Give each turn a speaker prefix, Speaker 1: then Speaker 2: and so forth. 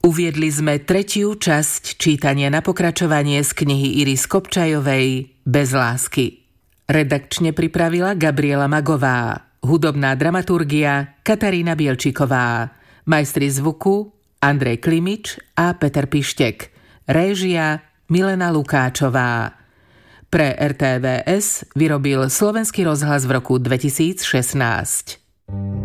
Speaker 1: Uviedli sme tretiu časť čítania na pokračovanie z knihy Iris Kopčajovej Bez lásky. Redakčne pripravila Gabriela Magová, hudobná dramaturgia Katarína Bielčiková, majstri zvuku Andrej Klimič a Peter Pištek, réžia Milena Lukáčová. Pre RTVS vyrobil Slovenský rozhlas v roku 2016.